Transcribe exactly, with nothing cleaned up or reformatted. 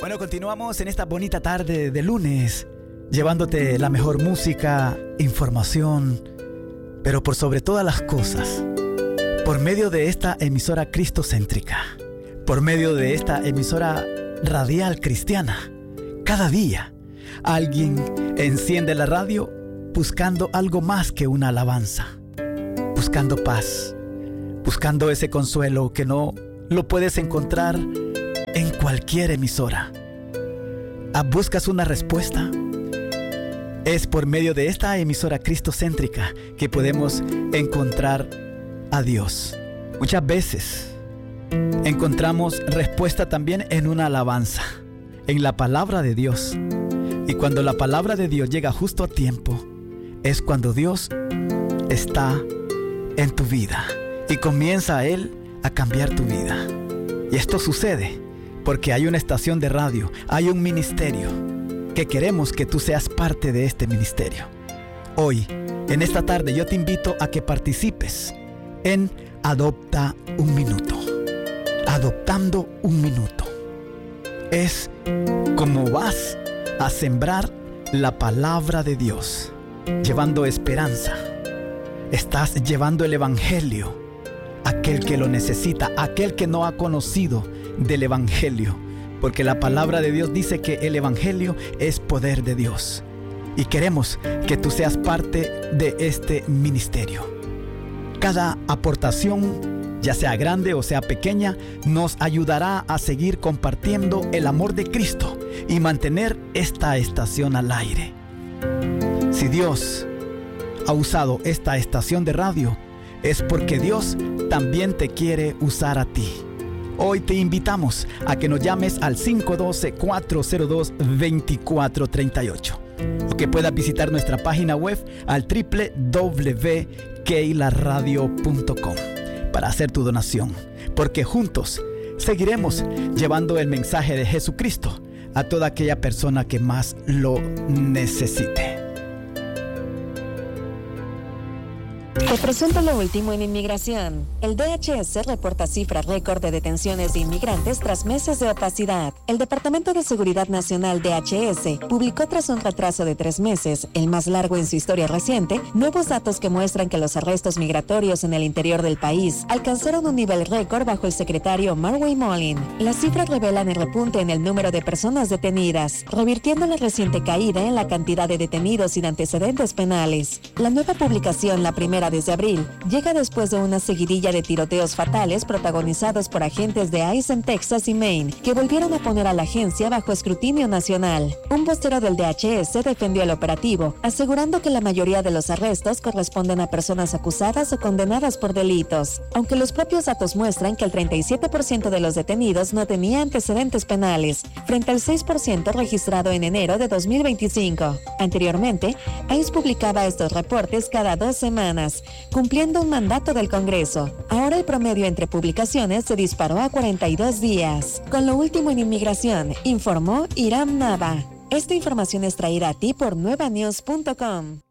Bueno, continuamos en esta bonita tarde de lunes, llevándote la mejor música, información, pero por sobre todas las cosas, por medio de esta emisora cristocéntrica, por medio de esta emisora radial cristiana, cada día alguien enciende la radio buscando algo más que una alabanza, buscando paz, buscando ese consuelo que no lo puedes encontrar en cualquier emisora. Ah, ¿buscas una respuesta? Es por medio de esta emisora cristocéntrica que podemos encontrar a Dios. Muchas veces encontramos respuesta también en una alabanza, en la palabra de Dios. Y cuando la palabra de Dios llega justo a tiempo, es cuando Dios está en tu vida y comienza a Él a cambiar tu vida. Y esto sucede porque hay una estación de radio, hay un ministerio que queremos que tú seas parte de este ministerio. Hoy, en esta tarde, yo te invito a que participes en Adopta un Minuto. Adoptando un Minuto. Es como vas a sembrar la palabra de Dios, llevando esperanza. Estás llevando el evangelio a aquel que lo necesita, a aquel que no ha conocido del evangelio, porque la palabra de Dios dice que el evangelio es poder de Dios, y queremos que tú seas parte de este ministerio. Cada aportación, ya sea grande o sea pequeña, nos ayudará a seguir compartiendo el amor de Cristo y mantener esta estación al aire. Si Dios ha usado esta estación de radio, es porque Dios también te quiere usar a ti. Hoy te invitamos a que nos llames al cinco uno dos, cuatro cero dos, dos cuatro tres ocho o que puedas visitar nuestra página web al doble u doble u doble u punto keila radio punto com para hacer tu donación, porque juntos seguiremos llevando el mensaje de Jesucristo a toda aquella persona que más lo necesite. Te presento lo último en inmigración. El D H S reporta cifra récord de detenciones de inmigrantes tras meses de opacidad. El Departamento de Seguridad Nacional D H S publicó tras un retraso de tres meses, el más largo en su historia reciente, nuevos datos que muestran que los arrestos migratorios en el interior del país alcanzaron un nivel récord bajo el secretario Marway Mollin. Las cifras revelan el repunte en el número de personas detenidas, revirtiendo la reciente caída en la cantidad de detenidos sin antecedentes penales. La nueva publicación, la primera desde abril, llega después de una seguidilla de tiroteos fatales protagonizados por agentes de ICE en Texas y Maine, que volvieron a poner a la agencia bajo escrutinio nacional. Un vocero del D H S defendió el operativo, asegurando que la mayoría de los arrestos corresponden a personas acusadas o condenadas por delitos, aunque los propios datos muestran que el treinta y siete por ciento de los detenidos no tenía antecedentes penales, frente al seis por ciento registrado en enero de dos mil veinticinco. Anteriormente, ICE publicaba estos reportes cada dos semanas, cumpliendo un mandato del Congreso. Ahora el promedio entre publicaciones se disparó a cuarenta y dos días. Con lo último en inmigración, informó Iram Nava. Esta información es traída a ti por nueva news punto com.